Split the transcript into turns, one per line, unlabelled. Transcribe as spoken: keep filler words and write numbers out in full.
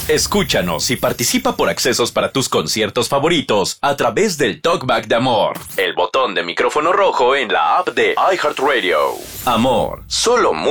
Escúchanos y participa por accesos para tus conciertos favoritos a través del Talkback de Amor, el botón de micrófono rojo en la app de iHeartRadio. Amor, solo